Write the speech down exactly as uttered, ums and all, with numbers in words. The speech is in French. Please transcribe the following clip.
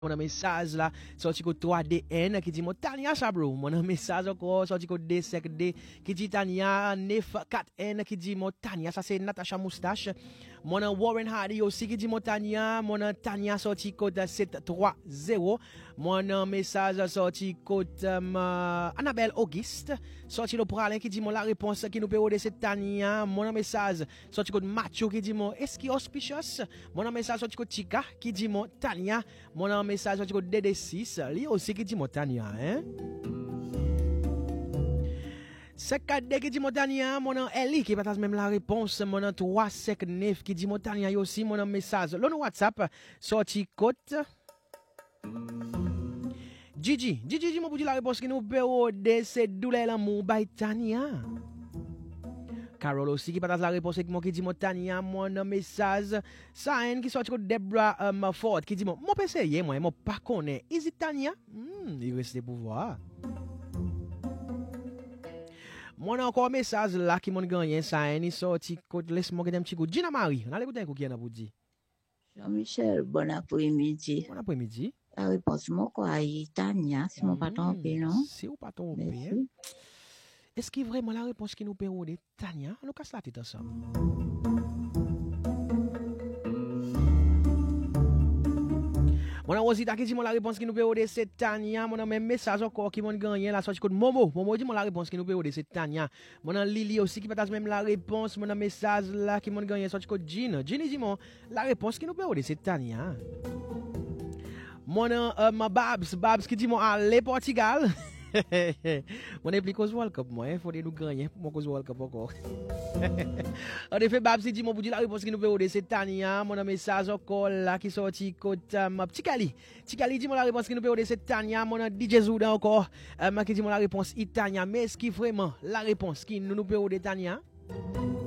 Mon message là, sorti ko trois D N qui dit mon Tania Chabro. Mon message encore sorti ko D cinq D qui dit Tania neuf quatre N qui dit mon Tania, ça c'est Natasha Moustache. Mon Warren Hardy aussi qui dit mon Tania, mon Tania sorti code sept trois zéro. Mon message sorti code um, Annabelle Auguste, sorti le pralin qui dit mon la réponse qui nous peut de cette Tania. Mon message sorti code Macho qui dit mon est-ce qui auspicious. Mon message sorti code Chica qui dit mon Tania. Mon message sorti code D D six, lui aussi qui dit mon Tania, hein. C'est quatre D qui dit Montania, mon nom Eli qui partage même la réponse, mon nom trois cinq neuf qui dit Montania aussi, mon nom message. Le WhatsApp, sorti côte. Gigi, Gigi, dis-moi pour dire la réponse qui nous peut de ces douleurs l'amour, by Tania. Carol aussi qui partage la réponse avec moi qui dit Montania, mon nom message. Sain qui sorti côte Debra um, Ford qui dit mon P C Y, moi, moi pas connaît. Is it Tania? Hmm, il reste pour voir. Mon encore un message là qui m'ont gagné ça ni sorti côté laisse-moi un petit coup Gina Marie on allez écouter un coup qui en a pour dire Jean-Michel bon après-midi bon après-midi la réponse moi quoi Tania si mon pas trompé non si ou pas trompé est-ce qu'il vraiment la réponse qui nous permet de Tania on casse la tête ensemble. Mon Rosita qui dit mon la réponse qui nous peut de c'est Tania. Mon même message encore qui m'ont gagné la sortie code Momo. Momo dit mon la réponse qui nous peut de c'est Tania. Mon Lily aussi qui partage même la réponse. Mon message là qui m'ont gagné sortie code Jean. Jean dit mon la réponse qui nous peut de c'est Tania. Mon euh, ma Babs, Babs qui dit mon aller Portugal. Mon applique World Cup moi, il faut nous gagner pour mon World Cup encore. En effet, Babs dit mon pour dire la réponse qui nous peut de c'est Tania. Mon message encore là qui sorti côté ma petit Kali. Petit Kali dit mon la réponse qui nous peut de c'est Tania. Mon D J Zouda encore qui dit mon la réponse Itania. Mais est-ce qui vraiment la réponse qui nous nous peut de Tania?